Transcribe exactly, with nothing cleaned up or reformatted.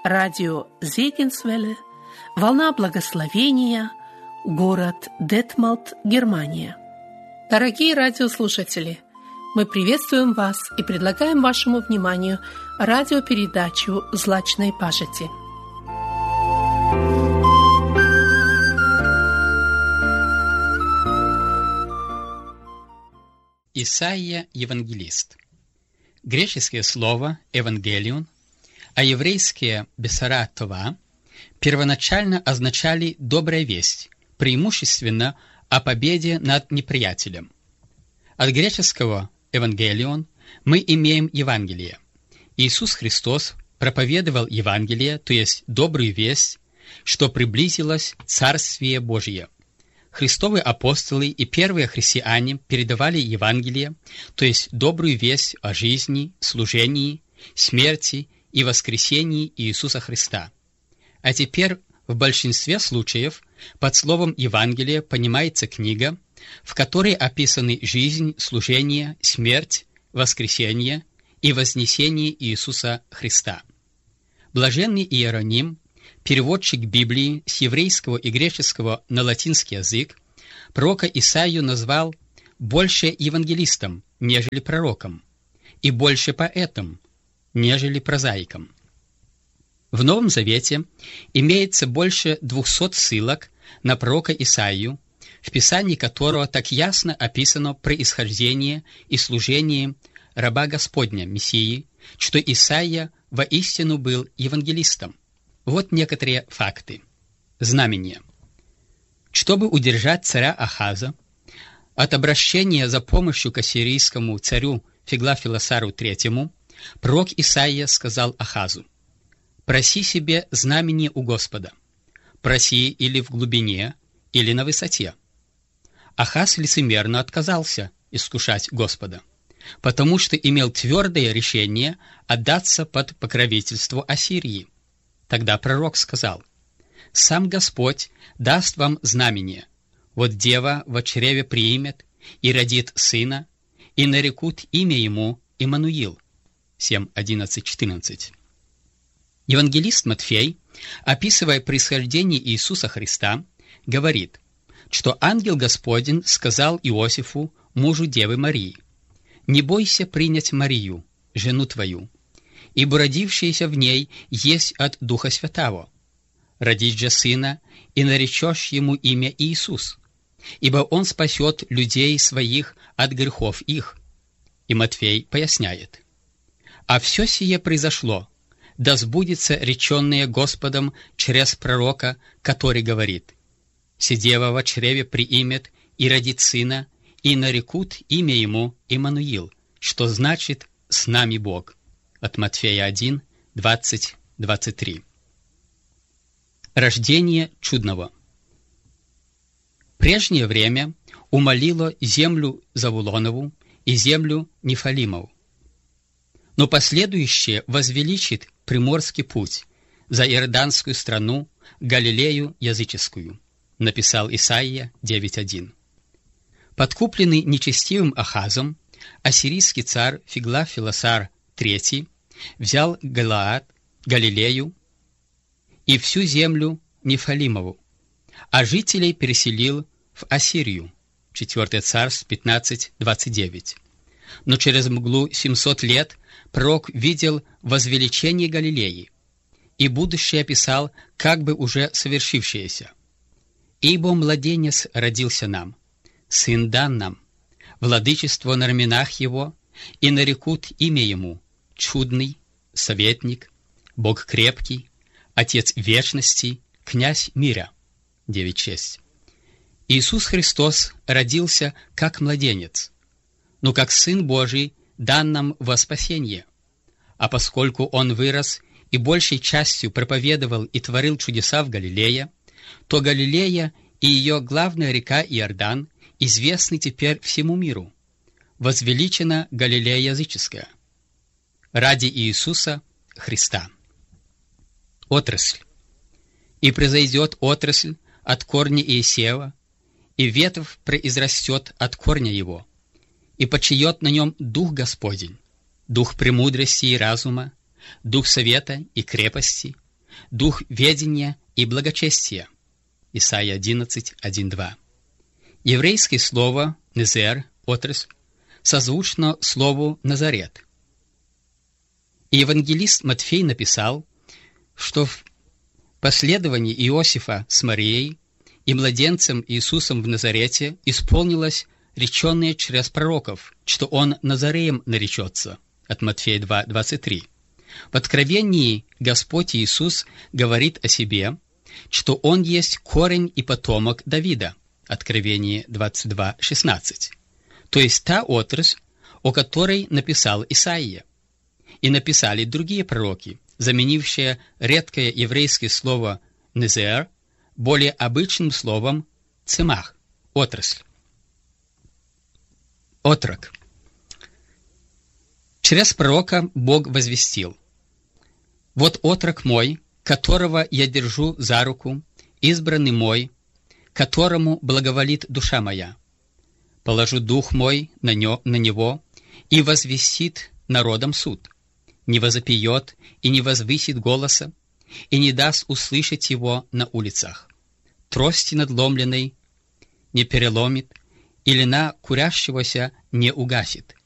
радио Зегенсвелле, «Волна благословения», город Детмолд, Германия. Дорогие радиослушатели, мы приветствуем вас и предлагаем вашему вниманию радиопередачу «Злачной пажити». Исаия Евангелист. Греческое слово «евангелион», а еврейское «бесара това» первоначально означали «добрая весть», преимущественно о победе над неприятелем. От греческого «евангелион» мы имеем Евангелие. Иисус Христос проповедовал Евангелие, то есть добрую весть, что приблизилось Царствие Божие. Христовы апостолы и первые христиане передавали Евангелие, то есть добрую весть о жизни, служении, смерти и воскресении Иисуса Христа. А теперь в большинстве случаев под словом Евангелие понимается книга, в которой описаны жизнь, служение, смерть, воскресение и вознесение Иисуса Христа. Блаженный Иероним, переводчик Библии с еврейского и греческого на латинский язык, пророка Исаию назвал больше евангелистом, нежели пророком, и больше поэтом, нежели прозаиком. В Новом Завете имеется больше двухсот ссылок на пророка Исаию, в Писании которого так ясно описано происхождение и служение раба Господня, Мессии, что Исаия воистину был евангелистом. Вот некоторые факты. Знамения. Чтобы удержать царя Ахаза от обращения за помощью к ассирийскому царю Фиглофилосару третьему, пророк Исаия сказал Ахазу: «Проси себе знамение у Господа, проси или в глубине, или на высоте». Ахаз лицемерно отказался искушать Господа, потому что имел твердое решение отдаться под покровительство Ассирии. Тогда пророк сказал: «Сам Господь даст вам знамение. Вот дева во чреве приимет и родит сына, и нарекут имя ему Иммануил». семь, одиннадцать, четырнадцать. Евангелист Матфей, описывая происхождение Иисуса Христа, говорит, что ангел Господень сказал Иосифу, мужу Девы Марии: «Не бойся принять Марию, жену твою, ибо родившееся в ней есть от Духа Святаго. Родишь же сына, и наречешь ему имя Иисус, ибо он спасет людей своих от грехов их». И Матфей поясняет: «А все сие произошло, да сбудется реченное Господом через пророка, который говорит: Сидева во чреве приимет и родит сына, и нарекут имя ему Иммануил, что значит «с нами Бог». От Матфея один, двадцать, двадцать три. Рождение чудного. Прежнее время умолило землю Завулонову и землю Нефалимову, но последующее возвеличит приморский путь за Иорданскую страну, Галилею языческую, написал Исаия девять один. Подкупленный нечестивым Ахазом, ассирийский царь Фиглофилосар третий взял Галаад, Галилею и всю землю Нефалимову, а жителей переселил в Ассирию. четвёртое Царств пятнадцать, двадцать девять. Но через мглу семьсот лет пророк видел возвеличение Галилеи, и будущее описал как бы уже совершившееся. «Ибо младенец родился нам, сын дан нам, владычество на раменах его, и нарекут имя ему Чудный, Советник, Бог крепкий, Отец вечности, Князь мира». девять шесть. Иисус Христос родился как младенец, но как Сын Божий дан нам во спасение. А поскольку Он вырос и большей частью проповедовал и творил чудеса в Галилее, то Галилея и ее главная река Иордан известны теперь всему миру. Возвеличена Галилея языческая ради Иисуса Христа. Отрасль. «И произойдет отрасль от корня Иисеева, и ветвь произрастет от корня его, и почиет на нем Дух Господень, Дух премудрости и разума, Дух совета и крепости, дух ведения и благочестия. Исайя одиннадцать, один, два. Еврейское слово «незер» — отрасль созвучно слову «назарет». И евангелист Матфей написал, что в последовании Иосифа с Марией и младенцем Иисусом в Назарете исполнилось реченное через пророков, что он Назареем наречется, от Матфея два, двадцать три. В Откровении Господь Иисус говорит о себе, что Он есть корень и потомок Давида, Откровение двадцать два, шестнадцать, то есть та отрасль, о которой написал Исаия. И написали другие пророки, заменившие редкое еврейское слово «незер» более обычным словом «цемах» — отрасль. Отрок. Через пророка Бог возвестил: «Вот отрок мой, которого я держу за руку, избранный мой, которому благоволит душа моя. Положу дух мой на, нё, на него, и возвестит народам суд. Не возопьет и не возвысит голоса, и не даст услышать его на улицах. Трости надломленной не переломит, и лина курящегося не угасит,